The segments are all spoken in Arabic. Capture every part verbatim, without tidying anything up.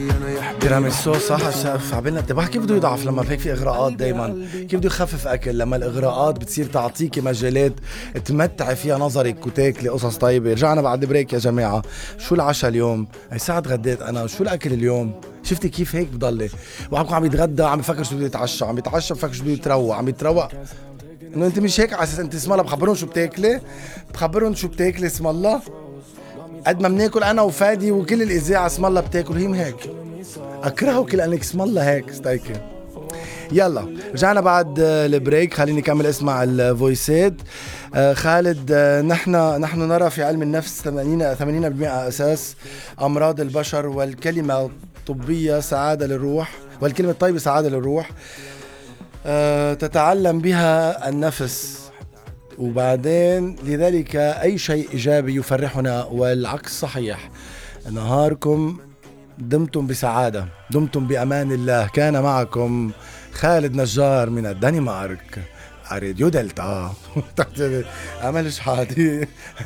تيراميسو صح شاف عبالنا انتباه كيف بده يضعف لما هيك في اغراءات دايما، كيف بده يخفف اكل لما الاغراءات بتصير تعطيكي مجالات تمتعي فيها نظرك وتاكلي قصص طيبه. رجعنا بعد بريك يا جماعه. شو العشاء اليوم؟ اي ساعه تغديت انا؟ شو الاكل اليوم؟ شفتي كيف هيك بضلي وعم عم يتغدى عم يفكر شو بده يتعشى، عم يتعشى بفكر شو بده يتروق، عم يتروق انه انت مش هيك على اساس انت اسم الله بخبرهم شو بتاكلي، بخبرهم شو بتاكلي اسم الله. قد ما بناكل انا وفادي وكل الاذاعه اسم الله بتاكل هي هيك. اكرهك لانك اسم الله هيك استيكي. يلا رجعنا بعد البريك، خليني اكمل اسمع الفويسات. آه خالد، آه نحن نحن نرى في علم النفس ثمانين ثمانين بالمئة اساس امراض البشر، والكلمه الطبيه سعاده للروح، والكلمه الطيبه سعاده للروح. آه تتعلم بها النفس، وبعدين لذلك أي شيء إيجابي يفرحنا والعكس صحيح. نهاركم دمتم بسعادة، دمتم بأمان الله. كان معكم خالد نجار من الدنمارك، راديو دلتا. عمل شحاتي.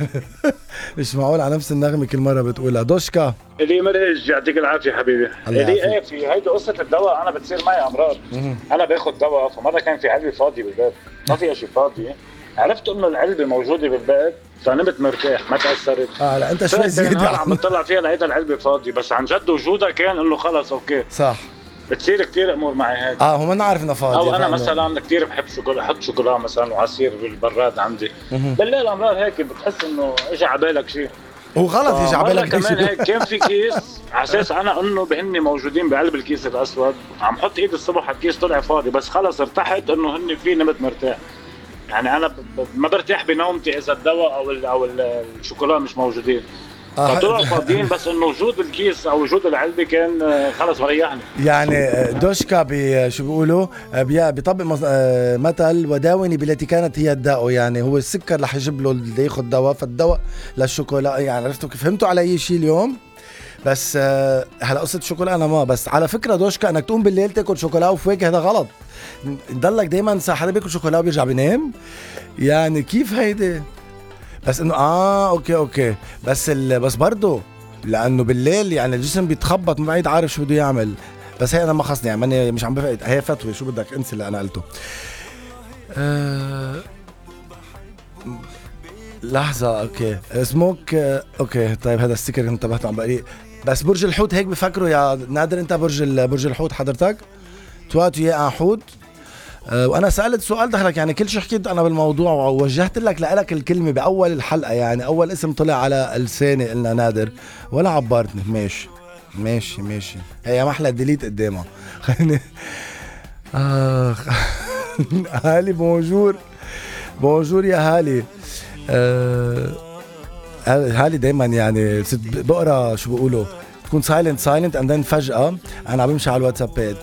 مش معقول على نفس النغمة كل مرة بتقولها. دوشكا اللي مرهج يعطيك العافية حبيبي. اللي ايه في هيدي قصة الدواء، أنا بتصير معي أمراض. أنا باخد دواء، فمرة كان في علبة فاضية بالباب، ما فيها شيء فاضي، عرفت انه العلبه موجوده بالباب فنمت مرتاح ما تاثرت. اه لا انت شوي زياده عم بتطلع فيها لقيتها العلبه فاضيه، بس عن جد وجودها كان انه خلص اوكي صح. بتصير كثير امور معي هيك. اه هم ما نعرف انها فاضيه. او انا مثلا كثير بحب شوكولا، احط شوكولا مثلا وعصير بالبراد عندي بالليل، امرار هيك بتحس انه اجى على بالك شيء وغلط يجي على بالك كمان هيك. كان في كيس على اساس انا انه بهن موجودين بقلب الكيس الاسود، عم حط ايدي الصبح على الكيس طلع فاضي، بس خلص ارتحت انه هن في نمت مرتاح. يعني انا ما برتاح بنومتي اذا الدواء او ال او الشوكولا مش موجودين. آه فطلعوا فاضيين، بس انه وجود الكيس او وجود العلبه كان خلص مريحني. يعني دوشكا بي شو بيقولوا بيطبق مثل وداوني بالتي كانت هي الداء. يعني هو السكر رح يجيب له اللي ياخذ دواء، فالدواء للشوكولا. يعني عرفتوا كيف فهمتوا على اي شيء اليوم؟ بس هلا قصه الشوكولا انا ما بس على فكره دوشكا انك تقوم بالليل تاكل شوكولا وفواكه هذا غلط. ضلك دايما ساعه حدا بياكل شوكولا وبيرجع بينام، يعني كيف هيدي؟ بس انه اه اوكي اوكي بس ال... بس برضه لانه بالليل يعني الجسم بيتخبط ما بعيد عارف شو بده يعمل. بس هي انا ما خصني، يعني ماني مش عم بفقد، هي فتوى شو بدك انسى اللي انا قلته. أه... لحظه اوكي سموك اوكي طيب هذا الستيكر انتبهت عم بقري. بس برج الحوت هيك بفكروا يا نادر، انت برج ال... برج الحوت حضرتك تواتو يا حوت. أه وانا سالت سؤال دخلك، يعني كل شيء حكيت انا بالموضوع ووجهت لك لك الكلمه باول الحلقه، يعني اول اسم طلع على لساني قلنا نادر ولا عبرتني. ماشي ماشي ماشي هي محلى ديليت قدامها. خليني اخ. هالي بونجور بونجور يا هالي. أه هالي دايما يعني بقرا شو بقولوا تكون سايلنت سايلنت اند ذن فجاه انا عم بمشي على الواتسابات